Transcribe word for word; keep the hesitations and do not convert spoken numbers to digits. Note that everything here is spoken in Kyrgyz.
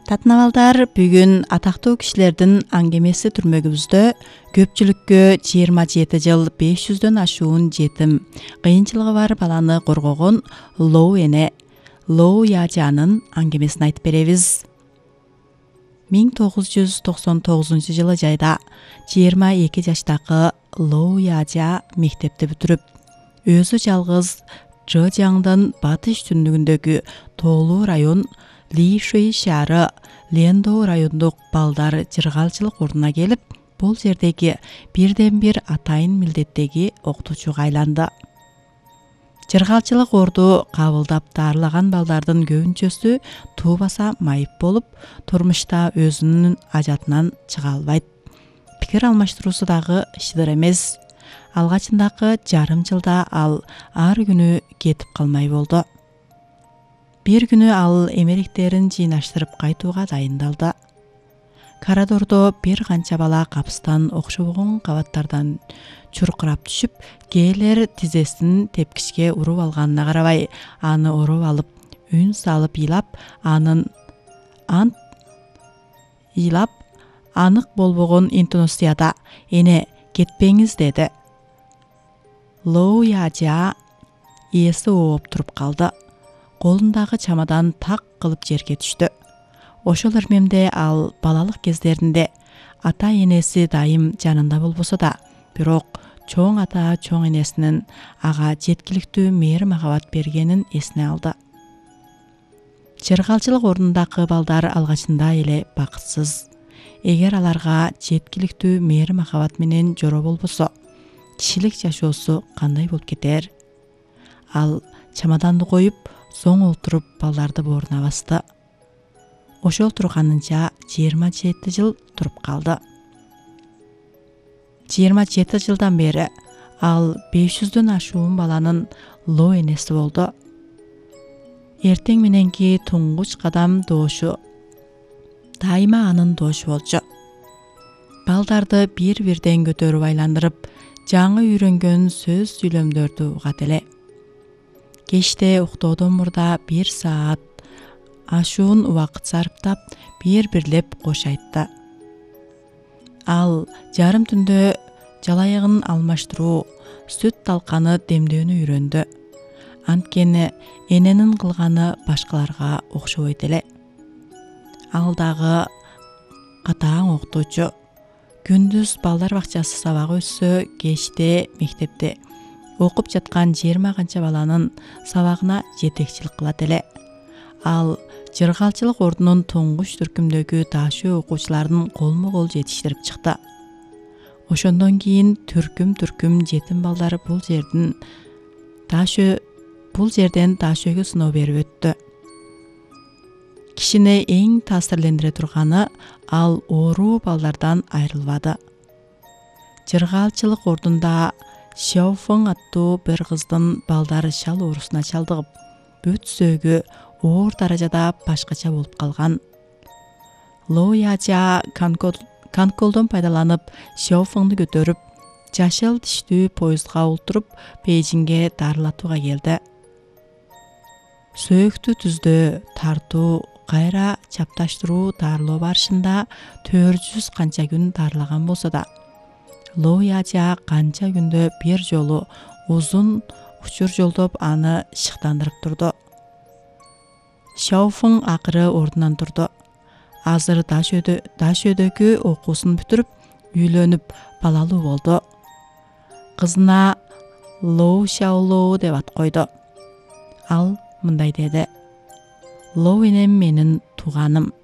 Татнавалдар бүгүн атактуу кишилердин аңгемеси түрмөгүбүздө көпчүлүккө жыйырма жети жыл беш жүздөн ашуун жетим, кыйынчылыгы бар баланы коргогон Лоу эне Лоу Яжанын аңгемесин айтып беребиз. миң тогуз жүз токсон тогузунчу жылы жайда жыйырма эки жаштагы Лоу Яжа мектепти бүтүрүп, өзү жалгыз Жэжаңдын батыш түндүгүндөгү тоолуу район Лишуй шаары Лендоу райондук балдар жыргалчылык ордуна келип, бул жердеги бирден бир атайын милдеттеги окутуучуга айланды. Жыргалчылык орду кабылдап дарылаган балдардын көбүнчөсү туубаса майып болуп, турмушта өзүнүн ажатынан чыга албайт. Пикир алмаштыруусу дагы шыдыр эмес. Алгачындагы жарым жылда ал ар күнү кетип калмай болду. Бир күнү ал эмеректерин жыйнаштырып кайтууга дайындалды. Коридордо бир канча бала капыстан окшобогон кабаттардан чуркурап түшүп, кээлер тизесин тепкичке уруп алганына карабай, аны уруп алып, үн салып ыйлап, анын ант ыйлап, анык болбогон интонацияда "Эне, кетпеңиз" деди. Лоу Яжа эси ооп туруп калды. Колундагы чамадан так кылып жерге түштү. Ошол эрмемде ал балалык кездеринде ата энеси дайым жанында болбосо да, бирок чоң ата чоң энесинин ага жеткиликтүү мээри махабат бергенин эсине алды. Жыргалчылык ордундагы балдар алгачында эле бакытсыз. Эгер аларга жеткиликтүү мээри махабат менен жоро болбосо, кишилик жашоосу кандай болуп кетер? Ал чамаданды коюп, соң олтуруп балдарды бооруна басты. Ошол турганынча жыйырма жети жыл туруп калды. жыйырма жети жылдан бери ал беш жүздөн ашуун баланын Лоу энеси болду. Эртең мененки туңгуч кадам доошу дайыма анын доошу болчу. Балдарды бир-бирден көтөрүп айландырып, жаңы үйрөнгөн сөз сүйлөмдөрдү угат эле. Кечте уктоодон мурда бир саат ашуун убакыт сарптап, бир-бирлеп кош айтты. Ал жарым түндө жалайыгын алмаштыруу, сүт талканы демдөөнү үйрөндү. Анткени эненин кылганы башкаларга окшобойт эле. Ал дагы катаң окутуучу. Күндүз балдар бакчасы сабак өтсө, кечте мектепте окуп жаткан жыйырма канча баланын сабагына жетекчилик кылат эле. Ал жыргалчылык ордунун туңгуч түркүмдөгү ташөө окуучуларын колмо-кол жетиштирип чыкты. Ошондон кийин түркүм-түркүм жетим балдар бул жердин ташөө бул жерден ташөөгө сыноо берип өттү. Кишини эң таасирлендире турганы ал оору балдардан айрылбады. Жыргалчылык ордунда Шаофeng аттуу бир кыздын балдары шал оорусуна чалдыгып, бүт сөөгү оор даражада башкача болуп калган. Лоу Яжа канколдон пайдаланып, Шаофеңди көтөрүп, жашыл тиштүү поездга олтуруп, Бейжиңге дарылатууга келди. Сөөктү түздөө, тартуу, кайра чапташтыруу дарылоо барышында төрт жүз канча күн дарылаган болсо да, Лоу Яжа канча күндө бир жолу узун учур жолдоп аны шыктандырып турду. Шаофeng акыры ордунан турду. Азыр Дашөөдөгү окуусун бүтүрүп, үйлөнүп, балалуу болду. Кызына Лоу Шаолоу деп ат койду. Ал мындай деди: "Лоу энем менин тууганым.